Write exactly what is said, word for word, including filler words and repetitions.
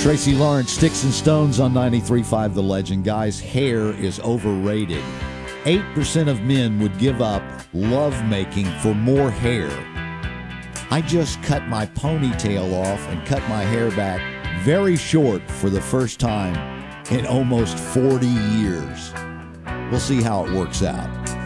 Tracy Lawrence, Sticks and Stones on ninety-three point five The Legend. Guys, hair is overrated. eight percent of men would give up lovemaking for more hair. I just cut my ponytail off and cut my hair back very short for the first time in almost forty years. We'll see how it works out.